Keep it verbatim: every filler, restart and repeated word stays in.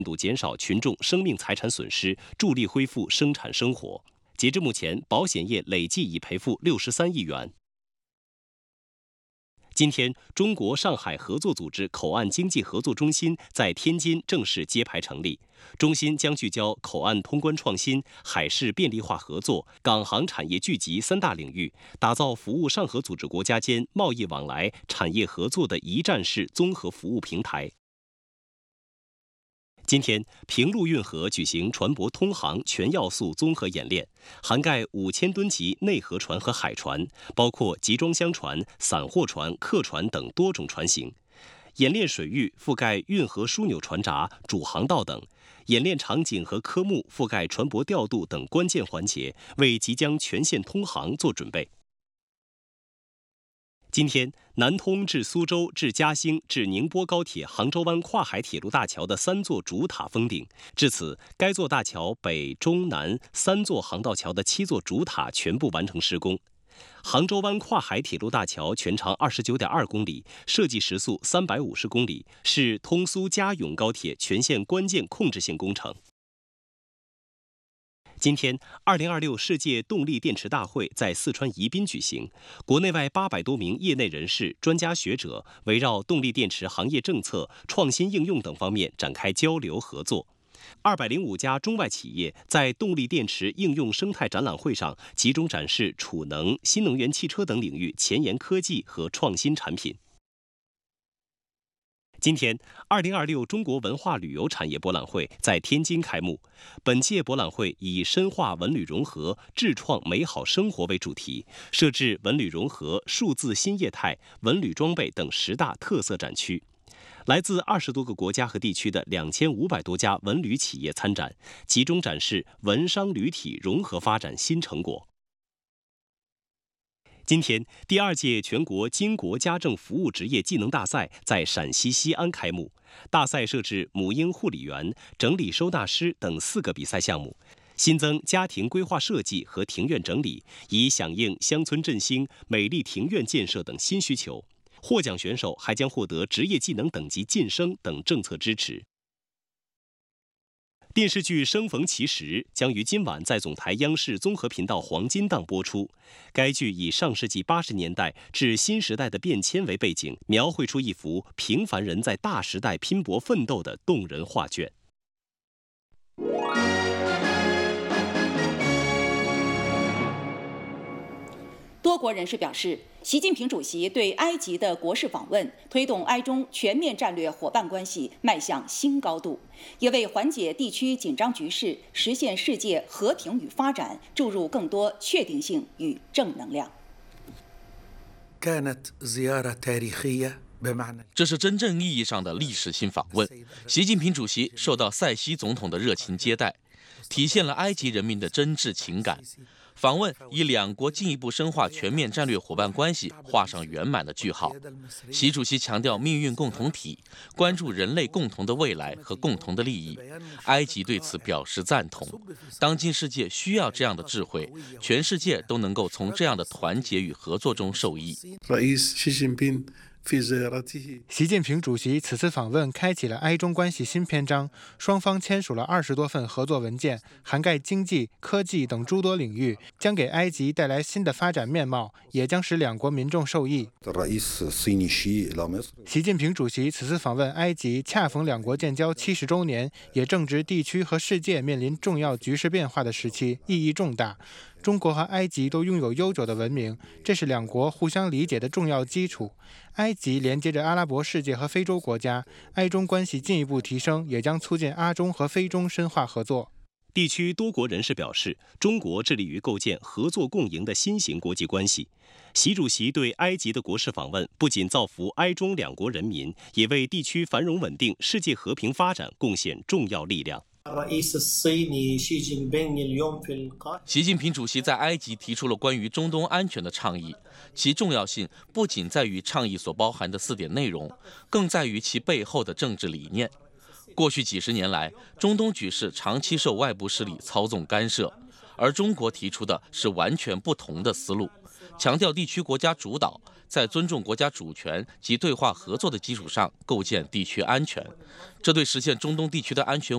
度减少群众生命财产损失，助力恢复生产生活。截至目前，保险业累计已赔付六十三亿元。今天，中国上海合作组织口岸经济合作中心在天津正式揭牌成立。中心将聚焦口岸通关创新、海事便利化合作、港航产业聚集三大领域，打造服务上合组织国家间贸易往来、产业合作的一站式综合服务平台。今天，平陆运河举行船舶通航全要素综合演练，涵盖五千吨级内河船和海船，包括集装箱船、散货船、客船等多种船型。演练水域覆盖运河枢纽船闸、主航道等，演练场景和科目覆盖船舶调度等关键环节，为即将全线通航做准备。今天，南通至苏州至嘉兴至宁波高铁杭州湾跨海铁路大桥的三座主塔封顶，至此，该座大桥北、中、南三座航道桥的七座主塔全部完成施工。杭州湾跨海铁路大桥全长二十九点二公里，设计时速三百五十公里，是通苏嘉永高铁全线关键控制性工程。今天，二零二六世界动力电池大会在四川宜宾举行，国内外八百多名业内人士、专家学者围绕动力电池行业政策、创新应用等方面展开交流合作。二百零五家中外企业在动力电池应用生态展览会上集中展示储能、新能源汽车等领域前沿科技和创新产品。今天，二零二六中国文化旅游产业博览会在天津开幕。本届博览会以深化文旅融合、智创美好生活为主题，设置文旅融合、数字新业态、文旅装备等十大特色展区。来自二十多个国家和地区的两千五百多家文旅企业参展，集中展示文商旅体融合发展新成果。今天，第二届全国经国家政服务职业技能大赛在陕西西安开幕。大赛设置母婴护理员、整理收纳师等四个比赛项目，新增家庭规划设计和庭院整理，以响应乡村振兴、美丽庭院建设等新需求。获奖选手还将获得职业技能等级晋升等政策支持。电视剧《生逢其时》将于今晚在总台央视综合频道黄金档播出。该剧以上世纪八十年代至新时代的变迁为背景，描绘出一幅平凡人在大时代拼搏奋斗的动人画卷。 多国人士表示，习近平主席对埃及的国事访问，推动埃中全面战略伙伴关系迈向新高度，也为缓解地区紧张局势、实现世界和平与发展注入更多确定性与正能量。 这是真正意义上的历史性访问。习近平主席受到塞西总统的热情接待，体现了埃及人民的真挚情感。访问以两国进一步深化全面战略伙伴关系画上圆满的句号。习主席强调命运共同体，关注人类共同的未来和共同的利益。埃及对此表示赞同。当今世界需要这样的智慧，全世界都能够从这样的团结与合作中受益。 习近平主席此次访问开启了埃中关系新篇章，双方签署了二十多份合作文件，涵盖经济、科技等诸多领域，将给埃及带来新的发展面貌，也将使两国民众受益。习近平主席此次访问埃及，恰逢两国建交七十周年，也正值地区和世界面临重要局势变化的时期，意义重大。中国和埃及都拥有悠久的文明，这是两国互相理解的重要基础。埃及连接着阿拉伯世界和非洲国家，埃中关系进一步提升，也将促进阿中和非中深化合作。 地区多国人士表示，中国致力于构建合作共赢的新型国际关系。习主席对埃及的国事访问，不仅造福埃中两国人民，也为地区繁荣稳定、世界和平发展贡献重要力量。 习近平主席在埃及提出了关于中东安全的倡议，其重要性不仅在于倡议所包含的四点内容，更在于其背后的政治理念。过去几十年来，中东局势长期受外部势力操纵干涉，而中国提出的是完全不同的思路，强调地区国家主导，在尊重国家主权及对话合作的基础上构建地区安全，这对实现中东地区的安全